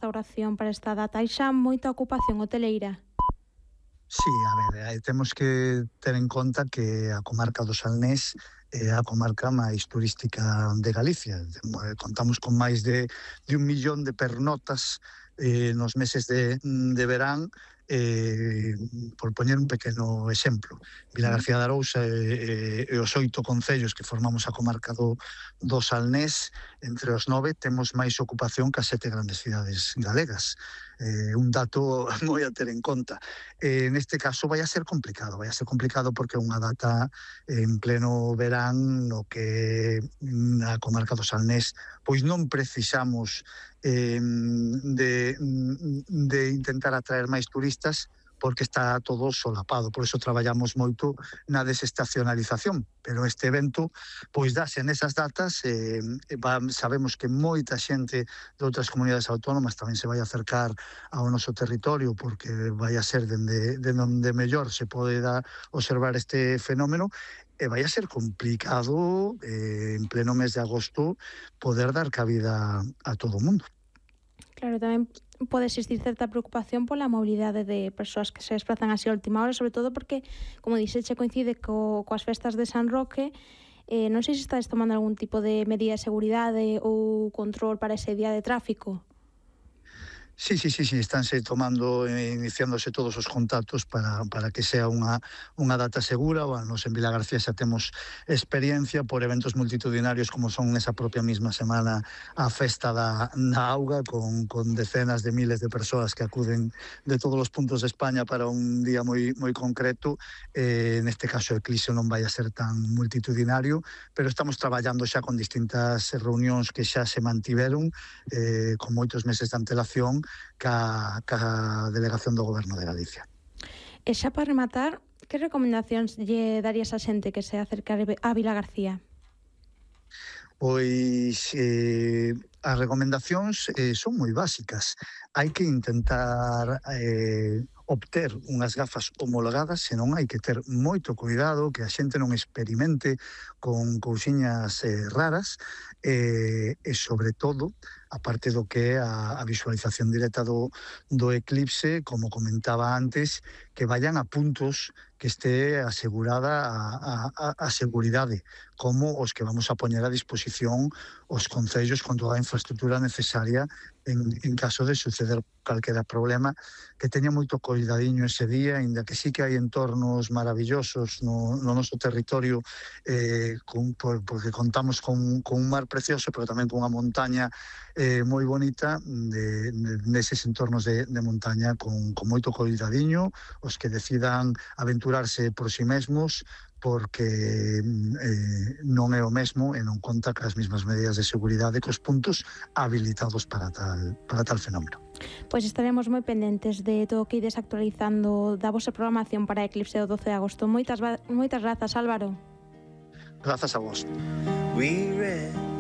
restauración para esta data? Hai xa moita ocupación hoteleira? Sí, a ver, temos que ter en conta que a comarca do Salnés é a comarca máis turística de Galicia. Contamos con máis de 1 millón de pernotas nos meses de verán, por poñer un pequeno exemplo. Vilagarcía de Arousa e os 8 concellos que formamos a comarca do Salnés, entre os 9 temos máis ocupación que as 7 grandes cidades galegas. Un dato moi a ter en conta. Neste caso vai a ser complicado porque é unha data en pleno verán no que na comarca do Salnés pois non precisamos de intentar atraer máis turistas porque está todo solapado, por eso traballamos moito na desestacionalización, pero este evento pois dáse nesas datas, sabemos que moita xente de outras comunidades autónomas tamén se vai acercar ao noso territorio porque vai a ser dende onde mellor se pode observar este fenómeno e vai a ser complicado en pleno mes de agosto poder dar cabida a todo o mundo. Claro, tamén pode existir certa preocupación pola mobilidade de persoas que se desplazan así a última hora, sobre todo porque, como dixeche, coincide coas festas de San Roque. Non sei se estades tomando algún tipo de medida de seguridade ou control para ese día de tráfico. Sí, estánse tomando, iniciándose todos os contactos para que sea unha data segura. Nos en Vilagarcía xa temos experiencia por eventos multitudinarios como son esa propia mesma semana a festa da auga con decenas de miles de persoas que acuden de todos os puntos de España para un día moi concreto. Neste caso o eclipse non vai a ser tan multitudinario, pero estamos traballando xa con distintas reunións que xa se mantiveron con moitos meses de antelación ca delegación do Goberno de Galicia. E xa para rematar, que recomendacións lle darías a xente que se acerca a Vilagarcía? Pois as recomendacións son moi básicas. Hai que intentar obter unhas gafas homologadas, senón hai que ter moito cuidado que a xente non experimente con cousiñas raras e sobre todo, aparte do que é a visualización directa do eclipse, como comentaba antes, que vayan a puntos que esté asegurada a seguridade, como os que vamos a poñer a disposición os concellos con toda a infraestructura necesaria en caso de suceder calquera problema, que teña moito cuidadiño ese día, inda que sí que hai entornos maravillosos no noso territorio, porque contamos con un mar precioso, pero tamén con unha montaña moi bonita, neses entornos de montaña con moito cuidadiño, os que decidan aventurarse por si mesmos, porque non é o mesmo e non conta cas mesmas medidas de seguridade cos puntos habilitados para tal fenómeno. Pois estaremos moi pendentes de todo o que ides actualizando da vosa programación para a eclipse do 12 de agosto. Moitas grazas, Álvaro. Grazas a vos.